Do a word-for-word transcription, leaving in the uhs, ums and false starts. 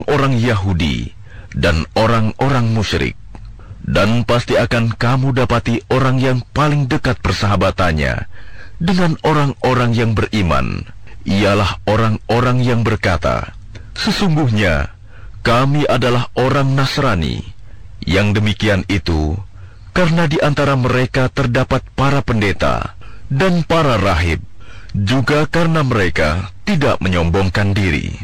orang Yahudi dan orang-orang musyrik. Dan pasti akan kamu dapati orang yang paling dekat persahabatannya dengan orang-orang yang beriman, ialah orang-orang yang berkata, "Sesungguhnya kami adalah orang Nasrani." Yang demikian itu karena di antara mereka terdapat para pendeta dan para rahib, juga karena mereka tidak menyombongkan diri.